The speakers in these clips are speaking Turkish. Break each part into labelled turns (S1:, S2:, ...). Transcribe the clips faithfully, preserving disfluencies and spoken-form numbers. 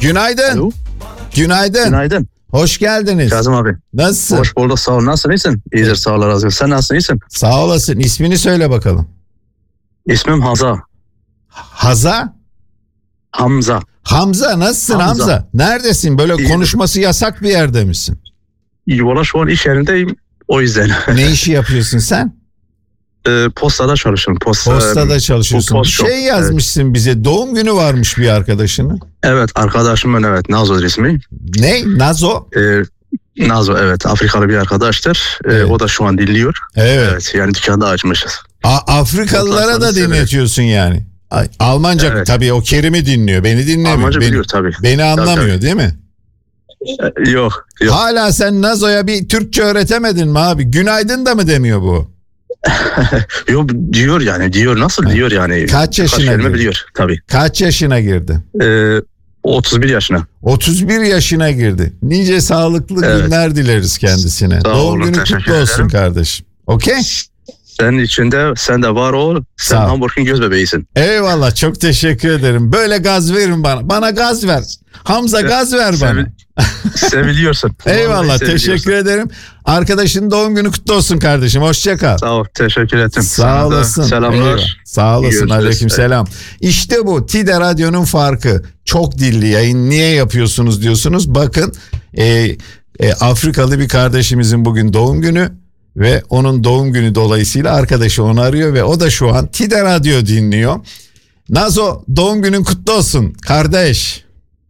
S1: Günaydın.
S2: Alo.
S1: Günaydın.
S2: Günaydın.
S1: Hoş geldiniz.
S2: Kazım abi.
S1: Nasılsın?
S2: Hoş bulduk, sağ ol. Nasılsın, iyisin? İyidir, sağ ol, razı olsun. Sen nasılsın, iyisin?
S1: Sağ olasın. İsmini söyle bakalım.
S2: İsmim Hamza.
S1: Haza?
S2: Hamza.
S1: Hamza nasılsın Hamza?
S2: Hamza.
S1: Neredesin? Böyle
S2: İyidir.
S1: konuşması yasak bir yerde misin?
S2: Valla şu an iş yerindeyim. O yüzden.
S1: Ne işi yapıyorsun sen?
S2: e, postada çalışıyorum. Posta,
S1: Postada çalışıyorsun.
S2: bu
S1: Bir
S2: post shop,
S1: şey yazmışsın bize. Doğum günü varmış bir arkadaşının.
S2: Evet, arkadaşım ben, evet. Nazo ismi.
S1: Ne? Nazo?
S2: E, Nazo, evet. Afrikalı bir arkadaştır. E,
S1: Evet.
S2: O da şu an dinliyor.
S1: Evet.
S2: Evet, yani dükkanda açmışız.
S1: A- Afrikalılara da
S2: Fotoğraflarını
S1: dinletiyorsun yani. Ay, Almanca
S2: Evet.
S1: tabii, o Kerim'i dinliyor. Beni dinlemiyor.
S2: Almanca
S1: beni,
S2: biliyor tabii.
S1: beni anlamıyor
S2: tabii.
S1: değil mi?
S2: E, yok, yok.
S1: Hala sen Nazo'ya bir Türkçe öğretemedin mi abi? Günaydın da mı demiyor bu?
S2: Yok diyor yani, diyor. Nasıl diyor yani?
S1: Kaç yaşına
S2: Birkaç kelime
S1: girdi?
S2: biliyor tabii.
S1: Kaç yaşına girdi?
S2: E, otuz bir yaşına.
S1: otuz bir yaşına girdi. Nice sağlıklı
S2: Evet.
S1: günler dileriz kendisine.
S2: Sağ
S1: Doğum
S2: olun,
S1: günü
S2: teşekkür
S1: kutlu olsun
S2: ederim.
S1: kardeşim. Okey?
S2: Senin içinde, sen de var ol. Sen
S1: Sağ ol.
S2: Hamburg'un göz bebeğisin.
S1: Eyvallah, çok teşekkür ederim. Böyle gaz verin bana. Bana gaz ver. Hamza
S2: Se-
S1: gaz ver bana.
S2: Sevi- seviliyorsun.
S1: Eyvallah,
S2: Vallahi seviliyorsun.
S1: teşekkür ederim. Arkadaşın doğum günü kutlu olsun kardeşim. Hoşça kal.
S2: Sağ ol, teşekkür ettim.
S1: Sağ
S2: Sana da
S1: olasın.
S2: selamlar.
S1: Eyvallah. Sağ olasın.
S2: Görüşürüz.
S1: Aleyküm selam. İşte bu Tide Radyo'nun farkı. Çok dilli yayın niye yapıyorsunuz diyorsunuz. Bakın e, e, Afrikalı bir kardeşimizin bugün doğum günü ve onun doğum günü dolayısıyla arkadaşı onu arıyor ve o da şu an Tide Radyo dinliyor. Nazo, doğum günün kutlu olsun kardeş.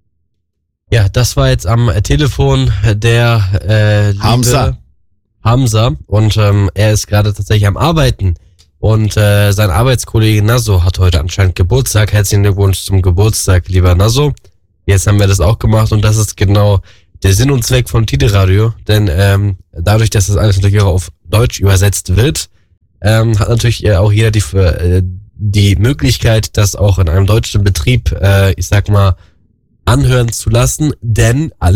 S3: Ja, das war jetzt am Telefon der äh, liebe
S1: Hamza.
S3: Hamza und ähm, er ist gerade tatsächlich am Arbeiten und äh, sein Arbeitskollege Nazo hat heute anscheinend Geburtstag. Herzlichen Glückwunsch zum Geburtstag, lieber Nazo. Jetzt haben wir das auch gemacht und das ist genau der Sinn und Zweck von Tide Radio, denn ähm, dadurch, dass das alles natürlich auch auf Deutsch übersetzt wird, ähm, hat natürlich äh, auch jeder die, äh, die Möglichkeit, das auch in einem deutschen Betrieb, äh, ich sag mal, anhören zu lassen, denn alle